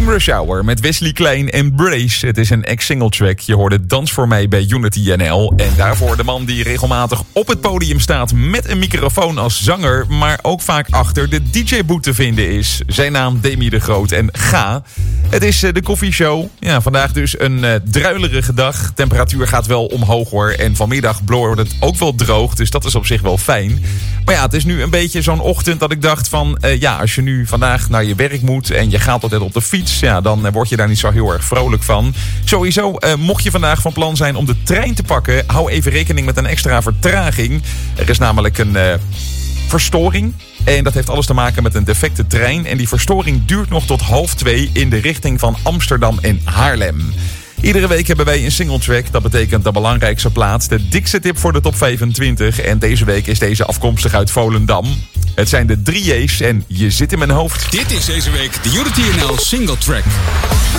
Rush Hour met Wesley Klein en Brace. Het is een ex-single track. Je hoorde Dans voor mij bij Unity NL. En daarvoor de man die regelmatig op het podium staat met een microfoon als zanger, maar ook vaak achter de DJ-boot te vinden is. Zijn naam Demi de Groot en Ga. Het is de koffieshow. Ja, vandaag dus een druilerige dag. Temperatuur gaat wel omhoog hoor. En vanmiddag wordt het ook wel droog. Dus dat is op zich wel fijn. Maar ja, het is nu een beetje zo'n ochtend dat ik dacht van als je nu vandaag naar je werk moet en je gaat altijd op de fiets, ja, dan word je daar niet zo heel erg vrolijk van. Sowieso, mocht je vandaag van plan zijn om de trein te pakken, hou even rekening met een extra vertraging. Er is namelijk een verstoring. En dat heeft alles te maken met een defecte trein. En die verstoring duurt nog tot 1:30 in de richting van Amsterdam en Haarlem. Iedere week hebben wij een single track. Dat betekent de belangrijkste plaats. De dikste tip voor de top 25. En deze week is deze afkomstig uit Volendam. Het zijn de 3 J's en Je zit in mijn hoofd. Dit is deze week de Unity NL single track.